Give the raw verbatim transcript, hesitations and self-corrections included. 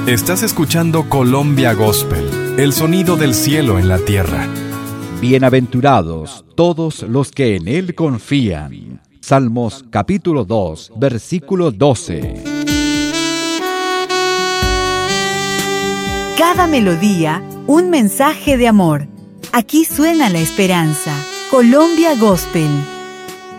Estás escuchando Colombia Gospel, el sonido del cielo en la tierra. Bienaventurados todos los que en Él confían. Salmos capítulo dos, versículo doce. Cada melodía, un mensaje de amor. Aquí suena la esperanza. Colombia Gospel.